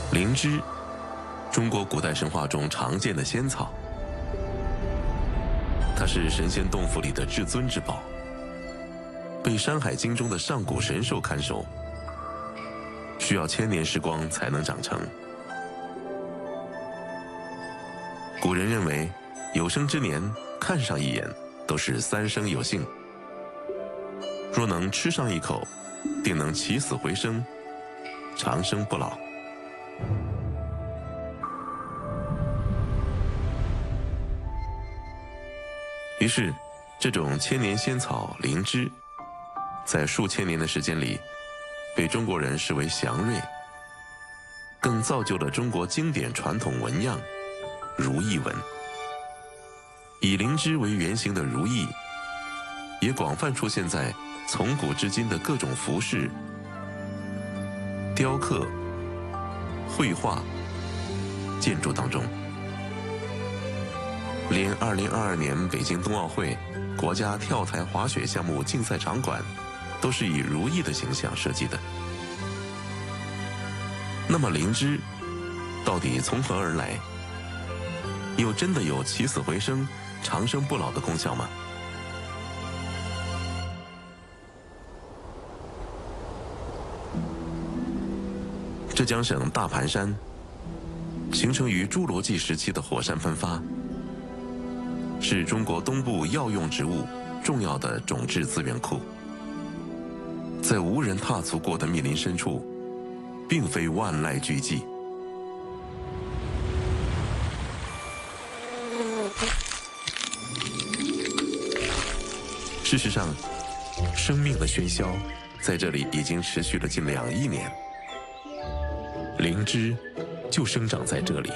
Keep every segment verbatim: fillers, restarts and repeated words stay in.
灵芝，中国古代神话中常见的仙草，它是神仙洞府里的至尊之宝，被《山海经》中的上古神兽看守，需要千年时光才能长成。古人认为，有生之年看上一眼都是三生有幸，若能吃上一口，定能起死回生，长生不老。于是，这种千年仙草灵芝，在数千年的时间里，被中国人视为祥瑞，更造就了中国经典传统纹样如意纹。以灵芝为原型的如意，也广泛出现在从古至今的各种服饰、雕刻、绘画、建筑当中。连二零二二年北京冬奥会国家跳台滑雪项目竞赛场馆都是以如意的形象设计的。那么灵芝到底从何而来？又真的有起死回生、长生不老的功效吗？浙江省大盘山形成于侏罗纪时期的火山喷发，是中国东部药用植物重要的种质资源库。在无人踏足过的密林深处，并非万籁俱寂。事实上，生命的喧嚣在这里已经持续了近两亿年。灵芝就生长在这里。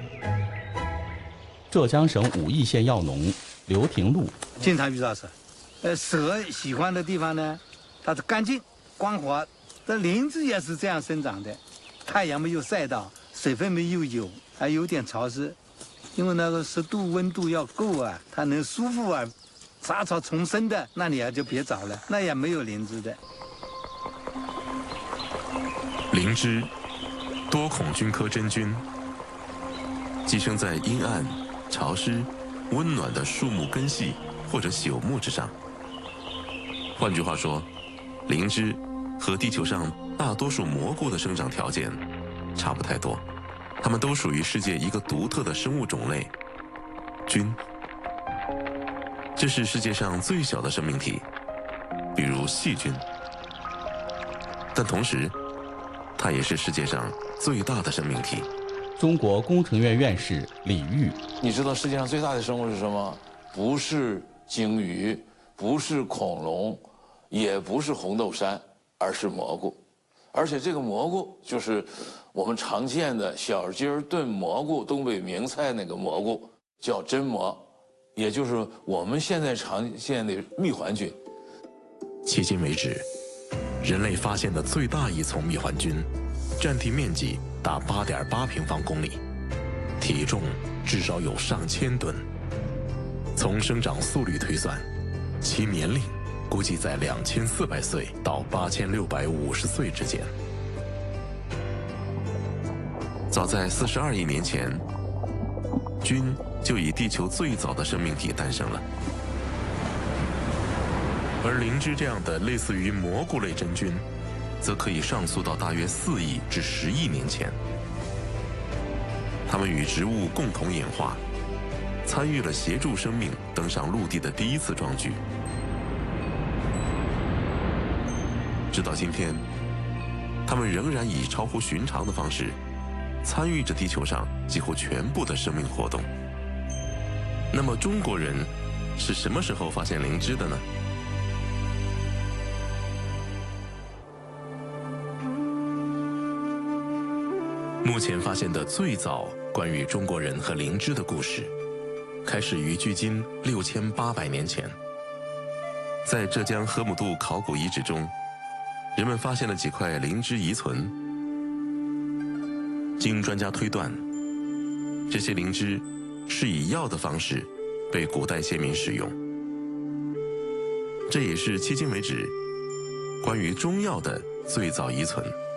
浙江省武义县药农刘廷禄经常遇到蛇，呃，蛇喜欢的地方呢，它是干净、光滑。这灵芝也是这样生长的，太阳没有晒到，水分没有有，还有点潮湿，因为那个湿度、温度要够啊，它能舒服啊。杂草丛生的，那你啊就别找了，那也没有灵芝的。 灵芝，多孔菌科真菌，寄生在阴暗、潮湿、温暖的树木根系或者朽木之上。换句话说，灵芝和地球上大多数蘑菇的生长条件差不太多，它们都属于世界一个独特的生物种类——菌。这是世界上最小的生命体，比如细菌，但同时，它也是世界上最大的生命体。 中国工程院院士李煜， 你知道世界上最大的生物是什么？不是鲸鱼，不是恐龙，也不是红豆杉，而是蘑菇。而且这个蘑菇就是我们常见的小鸡儿炖蘑菇，东北名菜那个蘑菇，叫真蘑。也就是我们现在常见的蜜环菌。 迄今为止，人类发现的最大一丛蜜环菌，占地面积达八点八平方公里，体重至少有上千吨。从生长速率推算，其年龄估计在两千四百岁到八千六百五十岁之间。早在四十二亿年前，菌就以地球最早的生命体诞生了，而灵芝这样的类似于蘑菇类真菌，则可以上溯到大约四亿至十亿年前。它们与植物共同演化，参与了协助生命登上陆地的第一次壮举。直到今天，它们仍然以超乎寻常的方式，参与着地球上几乎全部的生命活动。那么中国人是什么时候发现灵芝的呢？目前发现的最早关于中国人和灵芝的故事，开始于距今六千八百年前。在浙江河姆渡考古遗址中，人们发现了几块灵芝遗存。经专家推断，这些灵芝是以药的方式被古代先民使用，这也是迄今为止关于中药的最早遗存。